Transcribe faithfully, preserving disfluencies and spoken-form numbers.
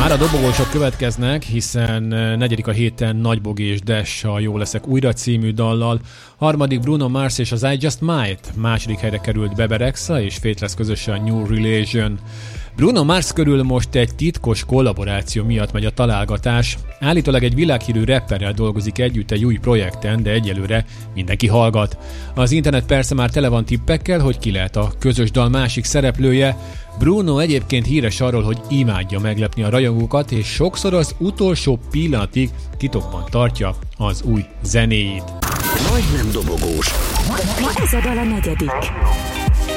Már a dobogósok következnek, hiszen negyedik a héten Nagy Bogi és Dash a Jó leszek újra című dallal, harmadik Bruno Mars és az I Just Might, második helyre került Bebe Rexha és Faithless közösen New Religion. Bruno Mars körül most egy titkos kollaboráció miatt megy a találgatás. Állítólag egy világhírű rapperrel dolgozik együtt egy új projekten, de egyelőre mindenki hallgat. Az internet persze már tele van tippekkel, hogy ki lehet a közös dal másik szereplője. Bruno egyébként híres arról, hogy imádja meglepni a rajongókat, és sokszor az utolsó pillanatig titokban tartja az új zenéit. Majdnem dobogós. Ma ez a dal a negyedik.